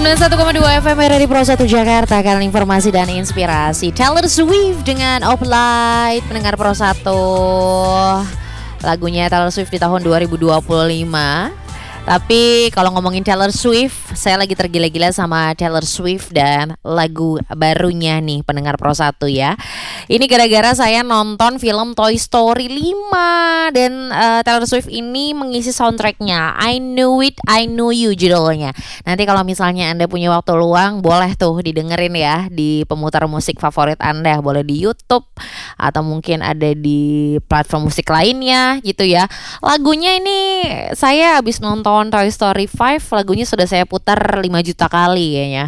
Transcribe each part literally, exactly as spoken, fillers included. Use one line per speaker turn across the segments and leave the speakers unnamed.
sembilan puluh satu koma dua F M dari Pro satu Jakarta, kalian informasi dan inspirasi. Taylor Swift dengan Opalite, pendengar Pro satu. Lagunya Taylor Swift di tahun dua ribu dua puluh lima. Tapi kalau ngomongin Taylor Swift, saya lagi tergila-gila sama Taylor Swift dan lagu barunya nih, pendengar Pro satu ya. Ini gara-gara saya nonton film Toy Story lima dan uh, Taylor Swift ini mengisi soundtracknya. I Knew It, I Knew You judulnya. Nanti kalau misalnya Anda punya waktu luang, boleh tuh didengerin ya di pemutar musik favorit Anda. Boleh di YouTube atau mungkin ada di platform musik lainnya gitu ya. Lagunya ini saya habis nonton Toy Story lima, lagunya sudah saya putar lima juta kali kayaknya.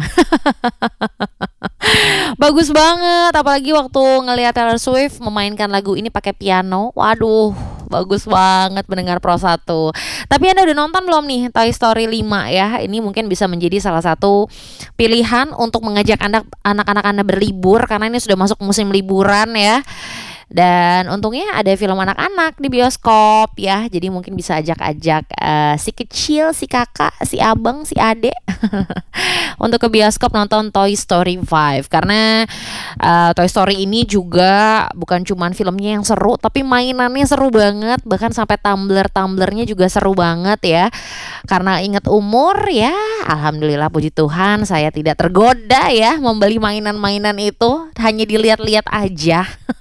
Bagus banget, apalagi waktu ngelihat Taylor Swift memainkan lagu ini pakai piano. Waduh, bagus banget pendengar Pro satu. Tapi Anda udah nonton belum nih Toy Story lima ya? Ini mungkin bisa menjadi salah satu pilihan untuk mengajak anak, anak-anak Anda berlibur, karena ini sudah masuk musim liburan ya. Dan untungnya ada film anak-anak di bioskop ya. Jadi mungkin bisa ajak-ajak uh, si kecil, si kakak, si abang, si adek untuk ke bioskop nonton Toy Story lima. Karena uh, Toy Story ini juga bukan cuman filmnya yang seru, tapi mainannya seru banget. Bahkan sampai tumbler-tumblernya juga seru banget ya. Karena ingat umur ya, alhamdulillah puji Tuhan saya tidak tergoda ya membeli mainan-mainan itu. Hanya dilihat-lihat aja.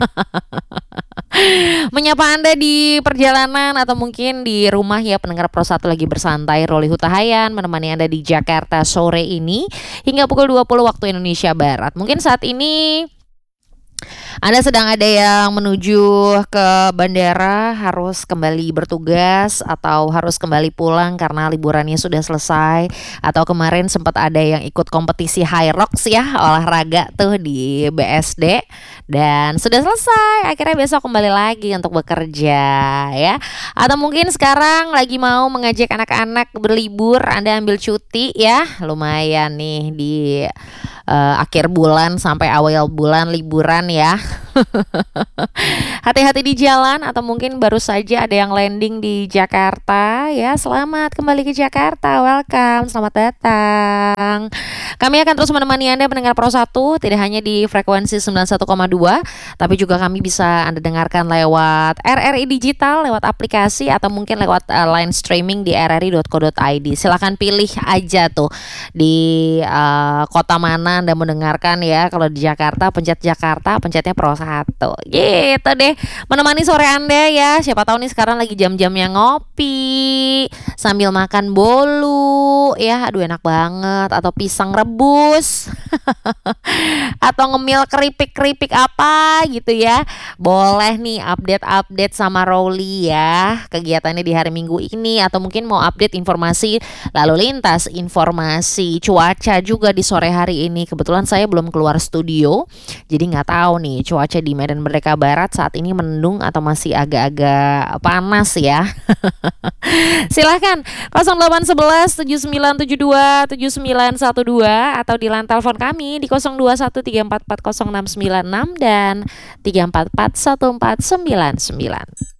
Menyapa Anda di perjalanan atau mungkin di rumah ya, pendengar Pro satu lagi bersantai. Roli Hutahayan menemani Anda di Jakarta sore ini hingga pukul dua puluh waktu Indonesia Barat. Mungkin saat ini Anda sedang ada yang menuju ke bandara, harus kembali bertugas atau harus kembali pulang karena liburannya sudah selesai. Atau kemarin sempat ada yang ikut kompetisi High Rocks ya, olahraga tuh di B S D. Dan sudah selesai, akhirnya besok kembali lagi untuk bekerja ya. Atau mungkin sekarang lagi mau mengajak anak-anak berlibur, Anda ambil cuti ya. Lumayan nih di uh, akhir bulan sampai awal bulan liburan ya. Hati-hati di jalan, atau mungkin baru saja ada yang landing di Jakarta ya. Selamat kembali ke Jakarta, welcome, selamat datang. Kami akan terus menemani Anda pendengar Pro satu, tidak hanya di frekuensi sembilan puluh satu koma dua, tapi juga kami bisa Anda dengarkan lewat R R I Digital, lewat aplikasi atau mungkin lewat uh, line streaming di r r i dot co dot i d. Silakan pilih aja tuh di uh, kota mana Anda mendengarkan ya. Kalau di Jakarta, pencet Jakarta, pencetnya Pro satu. Gitu deh. Menemani sore Anda ya. Siapa tahu nih sekarang lagi jam-jamnya ngopi sambil makan bolu ya. Aduh enak banget, atau pisang rebus atau ngemil keripik-keripik apa gitu ya. Boleh nih update-update sama Rowli ya kegiatannya di hari Minggu ini, atau mungkin mau update informasi lalu lintas, informasi cuaca juga di sore hari ini. Kebetulan saya belum keluar studio, jadi nggak tahu nih cuaca di Medan Merdeka Barat saat ini mendung atau masih agak-agak panas ya. Silahkan nol delapan satu satu tujuh sembilan tujuh dua tujuh sembilan satu dua atau di line telepon kami di nol dua satu tiga empat empat nol enam sembilan enam dan tiga empat empat satu empat sembilan sembilan.